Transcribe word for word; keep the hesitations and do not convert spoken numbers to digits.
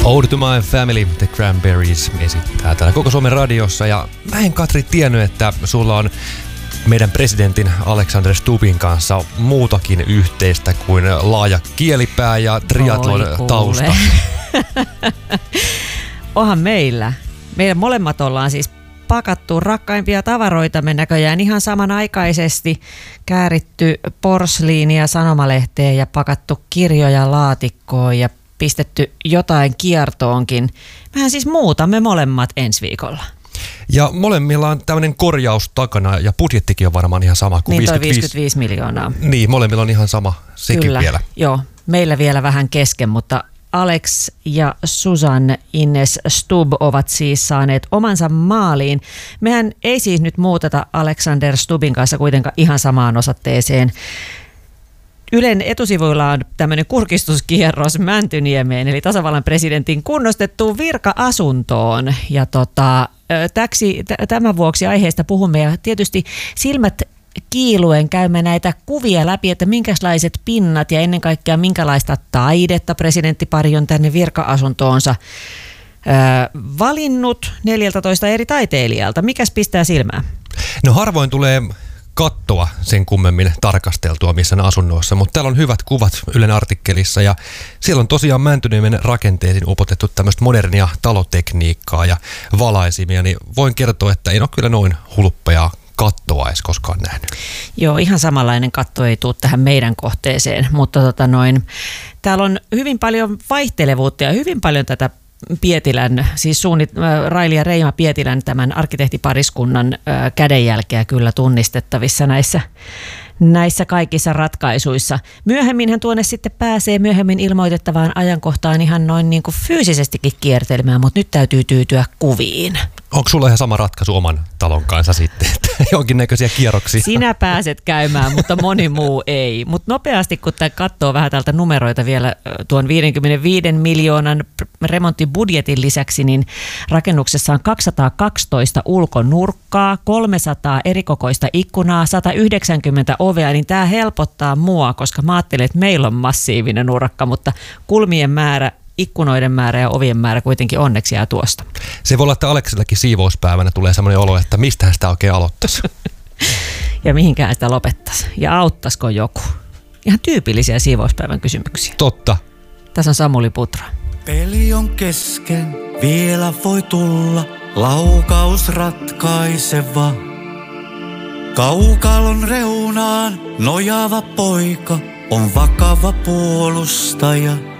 Ode to my family, The Cranberries esittää täällä Koko Suomen radiossa. Ja mä en, Katri, tiennyt, että sulla on meidän presidentin Alexander Stubbin kanssa muutakin yhteistä kuin laaja kielipää ja triathlon tausta. Onhan meillä. Meidän molemmat ollaan siis pakattu rakkaimpia tavaroitamme näköjään ihan samanaikaisesti, kääritty porsliinia sanomalehteen ja pakattu kirjoja laatikkoon ja pistetty jotain kiertoonkin. Mehän siis muutamme molemmat ensi viikolla. Ja molemmilla on tämmöinen korjaus takana ja budjettikin on varmaan ihan sama kuin niin viisikymmentäviisi. viisikymmentäviisi miljoonaa. Niin, molemmilla on ihan sama sekin Kyllä, vielä. Joo, meillä vielä vähän kesken, mutta Alex ja Susan Ines Stubb ovat siis saaneet omansa maaliin. Mehän ei siis nyt muuteta Alexander Stubbin kanssa kuitenkaan ihan samaan osoitteeseen. Ylen etusivuilla on tämmöinen kurkistuskierros Mäntyniemeen, eli tasavallan presidentin kunnostettuun virka-asuntoon. Ja tota, täksi, t- tämän vuoksi aiheesta puhumme ja tietysti silmät kiiluen käymme näitä kuvia läpi, että minkälaiset pinnat ja ennen kaikkea minkälaista taidetta presidenttipari on tänne virka-asuntoonsa öö, valinnut neljältätoista eri taiteilijalta. Mikäs pistää silmään? No harvoin tulee kattoa sen kummemmin tarkasteltua missään asunnoissa, mutta täällä on hyvät kuvat Ylen artikkelissa ja siellä on tosiaan Mäntyniemen rakenteisiin upotettu tämmöistä modernia talotekniikkaa ja valaisimia, niin voin kertoa, että en ole kyllä noin hulppeaa kattoa edes koskaan nähnyt. Joo, ihan samanlainen katto ei tule tähän meidän kohteeseen, mutta tota noin, täällä on hyvin paljon vaihtelevuutta ja hyvin paljon tätä Pietilän, siis suunnit, Raili ja Reima Pietilän tämän arkkitehtipariskunnan äh, kädenjälkeä kyllä tunnistettavissa näissä, näissä kaikissa ratkaisuissa. Myöhemminhän tuonne sitten pääsee myöhemmin ilmoitettavaan ajankohtaan ihan noin niin kuin fyysisestikin kiertelemään, mutta nyt täytyy tyytyä kuviin. Onko sulla ihan sama ratkaisu oman talon kanssa sitten, että jonkinnäköisiä kierroksia? Sinä pääset käymään, mutta moni muu ei. Mutta nopeasti, kun tämä katsoo vähän täältä numeroita vielä tuon viisikymmentäviisi miljoonan remonttibudjetin lisäksi, niin rakennuksessa on kaksisataakaksitoista ulkonurkkaa, kolmesataa erikokoista ikkunaa, sata yhdeksänkymmentä ovea, niin tämä helpottaa mua, koska mä ajattelen, että meillä on massiivinen urakka, mutta kulmien määrä, ikkunoiden määrä ja ovien määrä kuitenkin onneksi jää tuosta. Se voi olla, että Aleksillakin siivouspäivänä tulee sellainen olo, että mistähän sitä oikein aloittaisi. Ja mihinkään sitä lopettaisi. Ja auttaisiko joku? Ihan tyypillisiä siivouspäivän kysymyksiä. Totta. Tässä on Samuli Putra. Peli on kesken, vielä voi tulla laukaus ratkaiseva. Kaukalon reunaan nojaava poika on vakava puolustaja.